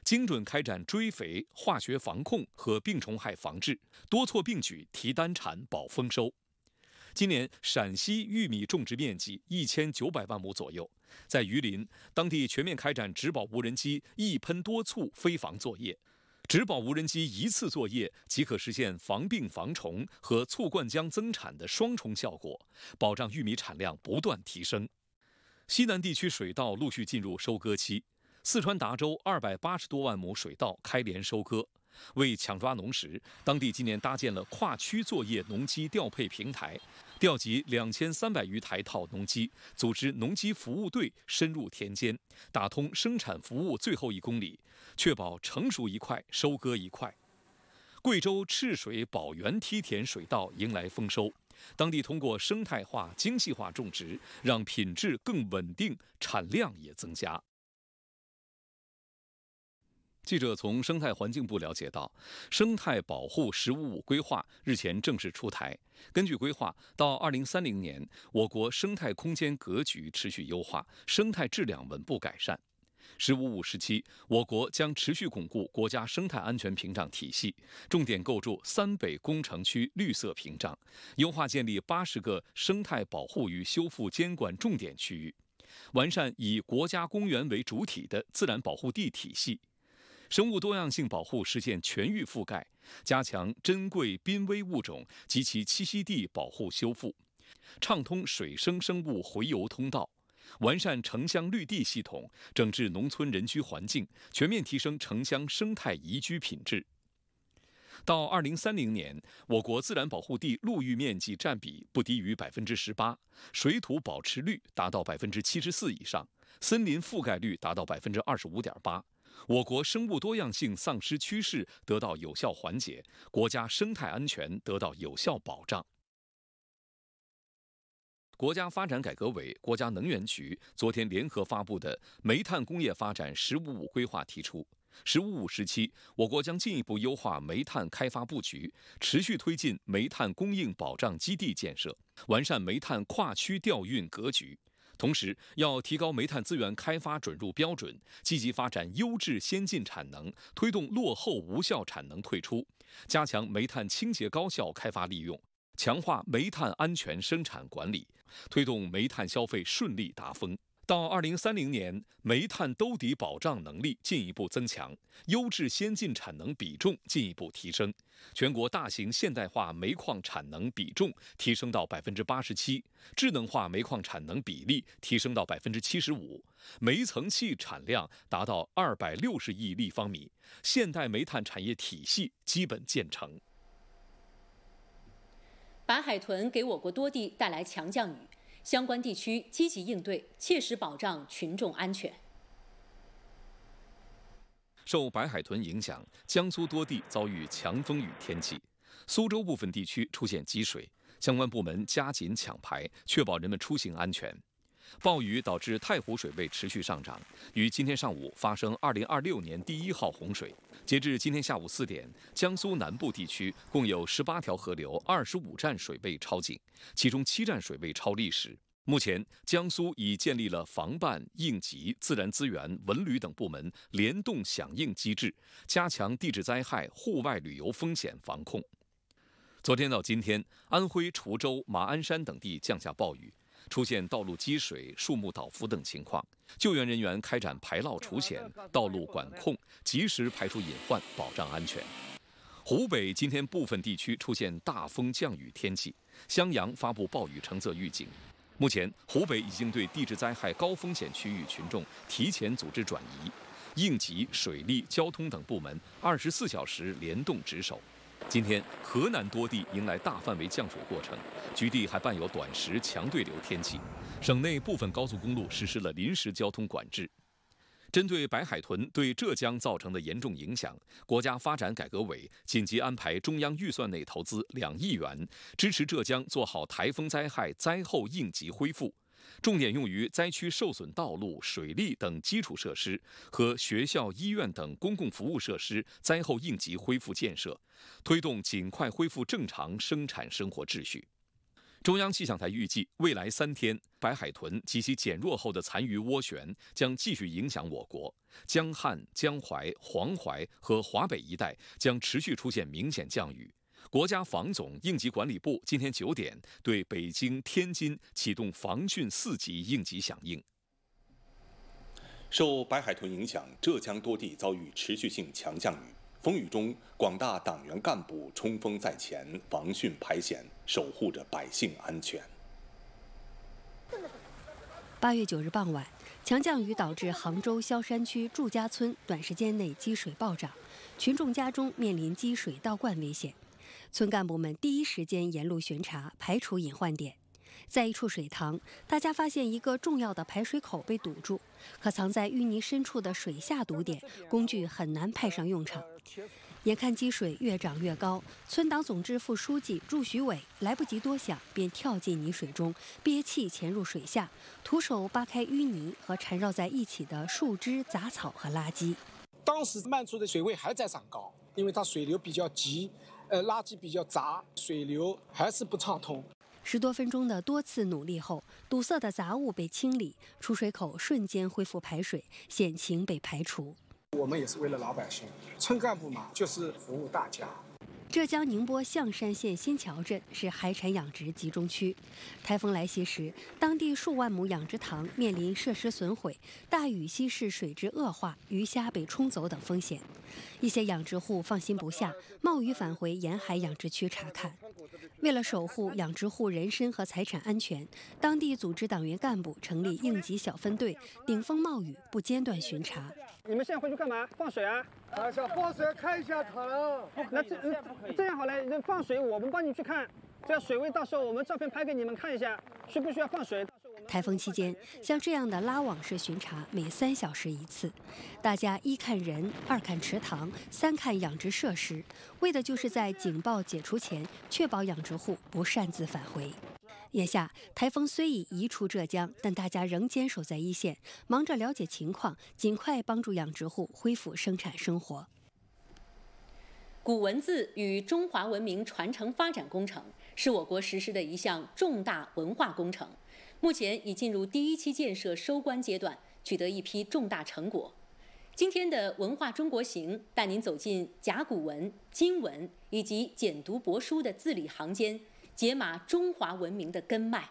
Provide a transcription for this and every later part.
精准开展追肥、化学防控和病虫害防治，多措并举提单产保丰收。今年陕西玉米种植面积1900万亩左右，在榆林，当地全面开展植保无人机一喷多促飞防作业。植保无人机一次作业即可实现防病防虫和促灌浆增产的双重效果，保障玉米产量不断提升。西南地区水稻陆续进入收割期，四川达州280多万亩水稻开镰收割。为抢抓农时，当地今年搭建了跨区作业农机调配平台，调集2300余台套农机，组织农机服务队深入田间，打通生产服务最后1公里，确保成熟一块收割一块。贵州赤水宝源梯田水稻迎来丰收，当地通过生态化、精细化种植，让品质更稳定，产量也增加。记者从生态环境部了解到，生态保护“十五五”规划日前正式出台。根据规划，到2030年，我国生态空间格局持续优化，生态质量稳步改善。“十五五”时期，我国将持续巩固国家生态安全屏障体系，重点构筑3北工程区绿色屏障，优化建立80个生态保护与修复监管重点区域，完善以国家公园为主体的自然保护地体系。生物多样性保护实现全域覆盖，加强珍贵濒危物种及其栖息地保护修复，畅通水生生物洄游通道，完善城乡绿地系统，整治农村人居环境，全面提升城乡生态宜居品质。到2030年，我国自然保护地陆域面积占比不低于18%，水土保持率达到74%以上，森林覆盖率达到25.8%。我国生物多样性丧失趋势得到有效缓解，国家生态安全得到有效保障。国家发展改革委、国家能源局昨天联合发布的《煤炭工业发展“十五五”规划》提出，“十五五”时期，我国将进一步优化煤炭开发布局，持续推进煤炭供应保障基地建设，完善煤炭跨区调运格局。同时，要提高煤炭资源开发准入标准，积极发展优质先进产能，推动落后无效产能退出，加强煤炭清洁高效开发利用，强化煤炭安全生产管理，推动煤炭消费顺利达峰。到2030年，煤炭兜底保障能力进一步增强，优质先进产能比重进一步提升，全国大型现代化煤矿产能比重提升到87%，智能化煤矿产能比例提升到75%，煤层气产量达到260亿立方米，现代煤炭产业体系基本建成。 白海豚给我国多地带来强降雨，相关地区积极应对，切实保障群众安全。 受白海豚影响，江苏多地遭遇强风雨天气，苏州部分地区出现积水，相关部门加紧抢排，确保人们出行安全。暴雨导致太湖水位持续上涨，于今天上午发生2026年第1号洪水。截至今天下午4点，江苏南部地区共有18条河流25站水位超警，其中7站水位超历史。目前，江苏已建立了防办、应急、自然资源、文旅等部门联动响应机制，加强地质灾害、户外旅游风险防控。昨天到今天，安徽滁州、马鞍山等地降下暴雨，出现道路积水、树木倒伏等情况，救援人员开展排涝除险、道路管控，及时排除隐患，保障安全。湖北今天部分地区出现大风降雨天气，襄阳发布暴雨橙色预警。目前，湖北已经对地质灾害高风险区域群众提前组织转移，应急、水利、交通等部门24小时联动值守。今天，河南多地迎来大范围降水过程，局地还伴有短时强对流天气。省内部分高速公路实施了临时交通管制。针对白海豚对浙江造成的严重影响，国家发展改革委紧急安排中央预算内投资2亿元，支持浙江做好台风灾害灾后应急恢复，重点用于灾区受损道路、水利等基础设施和学校、医院等公共服务设施灾后应急恢复建设，推动尽快恢复正常生产生活秩序。 中央气象台预计，未来3天，白海豚及其减弱后的残余涡旋将继续影响我国，江汉、江淮、黄淮和华北一带将持续出现明显降雨。国家防总应急管理部今天9点对北京、天津启动防汛4级应急响应。 受白海豚影响，浙江多地遭遇持续性强降雨。风雨中，广大党员干部冲锋在前，防汛排险，守护着百姓安全。 8月9日傍晚，强降雨导致杭州萧山区祝家村短时间内积水暴涨，群众家中面临积水倒灌危险。村干部们第一时间沿路巡查，排除隐患点。在一处水塘，大家发现一个重要的排水口被堵住，可藏在淤泥深处的水下堵点，工具很难派上用场。眼看积水越涨越高，村党总支副书记祝徐伟来不及多想，便跳进泥水中，憋气潜入水下，徒手扒开淤泥和缠绕在一起的树枝、杂草和垃圾。 当时漫出的水位还在涨高，因为它水流比较急，垃圾比较杂，水流还是不畅通。 10多分钟的多次努力后，堵塞的杂物被清理，出水口瞬间恢复排水，险情被排除。 我们也是为了老百姓，村干部嘛，就是服务大家。 浙江宁波象山县新桥镇是海产养殖集中区，台风来袭时，当地数万亩养殖塘面临设施损毁、大雨稀释水质恶化、鱼虾被冲走等风险。一些养殖户放心不下，冒雨返回沿海养殖区查看。为了守护养殖户人身和财产安全，当地组织党员干部成立应急小分队，顶风冒雨不间断巡查。 你们现在回去干嘛？放水啊！ 想放水看一下塘。 那这样好了，放水我们帮你去看，这样水位到时候我们照片拍给你们看一下，需不需要放水？ 台风期间，像这样的拉网式巡查每3小时1次，大家1看人，2看池塘，3看养殖设施，为的就是在警报解除前，确保养殖户不擅自返回。眼下，台风虽已移出浙江，但大家仍坚守在一线，忙着了解情况，尽快帮助养殖户恢复生产生活。 古文字与中华文明传承发展工程是我国实施的一项重大文化工程，目前已进入第1期建设收官阶段，取得一批重大成果。今天的文化中国行带您走进甲骨文、金文以及简牍帛书的字里行间，解码中华文明的根脉。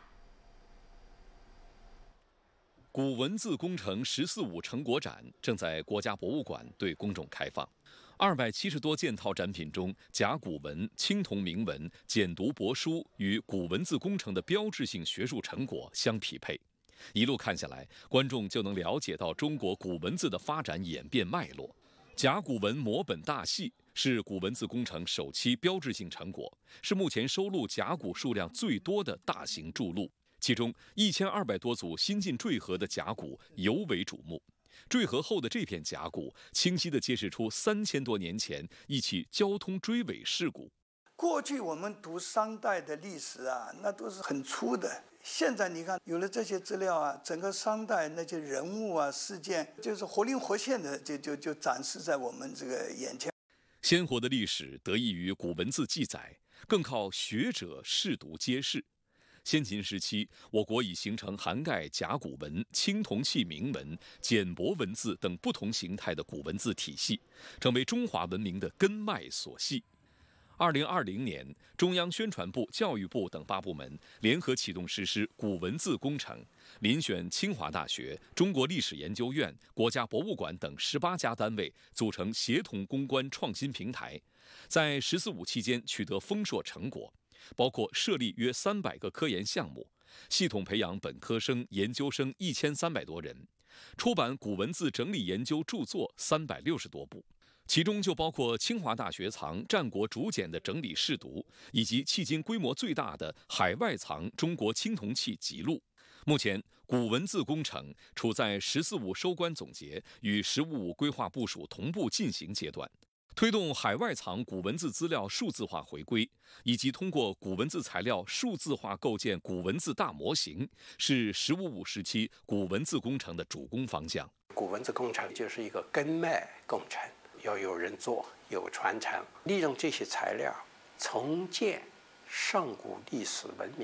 古文字工程“14·5”成果展正在国家博物馆对公众开放。270多件套展品中，甲骨文、青铜铭文、简牍帛书与古文字工程的标志性学术成果相匹配。一路看下来，观众就能了解到中国古文字的发展演变脉络。甲骨文摹本大系是古文字工程首期标志性成果，是目前收录甲骨数量最多的大型筑录。其中1200多组新晋坠河的甲骨尤为瞩目。坠河后的这片甲骨，清晰地揭示出3000多年前一起交通追尾事故。 过去我们读商代的历史啊，那都是很粗的。现在你看，有了这些资料啊，整个商代那些人物啊、事件，就是活灵活现的，就展示在我们这个眼前。 鲜活的历史得益于古文字记载，更靠学者试读揭示。先秦时期，我国已形成涵盖甲骨文、青铜器铭文、简帛文字等不同形态的古文字体系，成为中华文明的根脉所系。2020年，中央宣传部、教育部等8部门联合启动实施古文字工程，遴选清华大学、中国历史研究院、国家博物馆等18家单位组成协同攻关创新平台，在“14·5”期间取得丰硕成果。包括设立约300个科研项目，系统培养本科生、研究生1300多人，出版古文字整理研究著作360多部，其中就包括清华大学藏战国竹简的整理试读，以及迄今规模最大的海外藏中国青铜器集录。目前，古文字工程处在“14·5”收官总结与“15·5”规划部署同步进行阶段。推动海外藏古文字资料数字化回归，以及通过古文字材料数字化构建古文字大模型，是“15·5”时期古文字工程的主攻方向。 古文字工程就是一个根脉工程，要有人做，有传承，利用这些材料重建上古历史文明，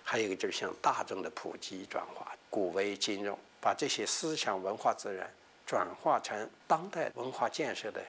还有一个就是向大众的普及转化，古为今用，把这些思想文化资源转化成当代文化建设的